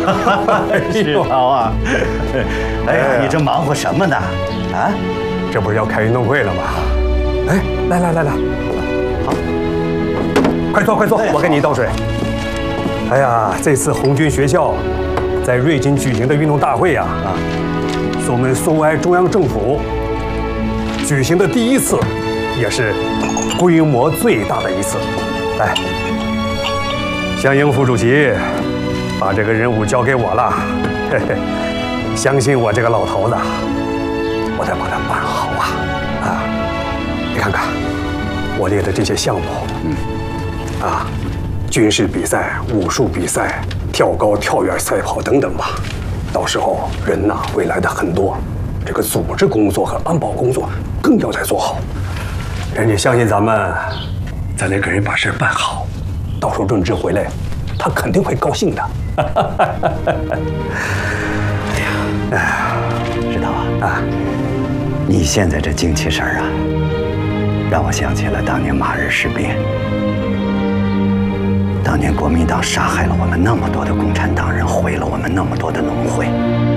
世涛啊，哎呀，你这忙活什么呢？啊， 这不是要开运动会了吗？哎，来，好，快坐，我给你倒水。哎呀，这次红军学校在瑞金举行的运动大会呀，是我们苏维埃中央政府举行的第一次，也是规模最大的一次。来，向英副主席把这个任务交给我了，嘿嘿，相信我这个老头子，我得把它办好啊！你看看我列的这些项目，军事比赛、武术比赛、跳高、跳远、赛跑等等吧。到时候人呐会来的很多，这个组织工作和安保工作更要再做好。人家相信咱们，咱得给人把事办好。到时候润之回来，他肯定会高兴的。 世涛啊，你现在这精气神啊，让我想起了当年马日事变。当年国民党杀害了我们那么多的共产党人，毁了我们那么多的农会，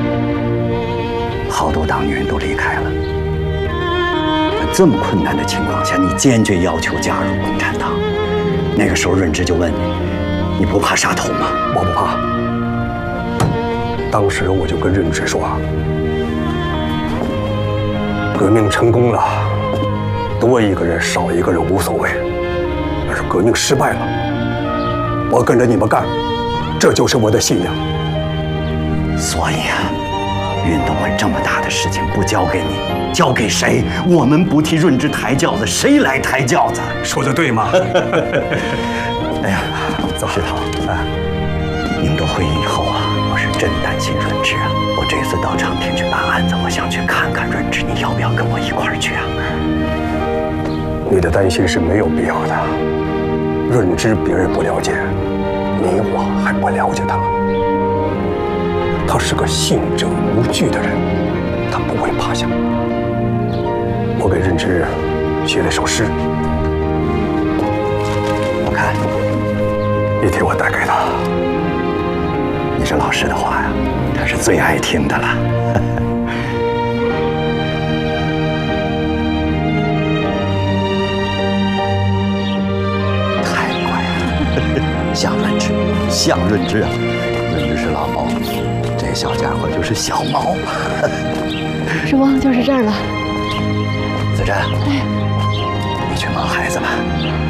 好多党女人都离开了。在这么困难的情况下，你坚决要求加入共产党。那个时候润之就问你，你不怕杀头吗？ 我不怕。当时我就跟润之说，革命成功了，多一个人少一个人无所谓，但是革命失败了，我跟着你们干，这就是我的信仰。 所以啊，运动会这么大的事情不交给你，交给谁？我们不替润之抬轿子，谁来抬轿子？ 说的对吗？ 哎呀，走，世涛啊，宁多会议以后啊，我是真担心润之啊。我这次到长天去办案子，我想去看看润之，你要不要跟我一块儿去啊？ 你的担心是没有必要的。润之别人不了解，你我还不了解他。他是个信者无惧的人，他不会趴下。我给润之写了一首诗， 我看你替我带给他。 你是老师的话呀，他是最爱听的了。太乖了，像润之，像润之啊！润之是老毛，这小家伙就是小毛。 师傅，就是这儿了。 子珍，你去忙孩子吧。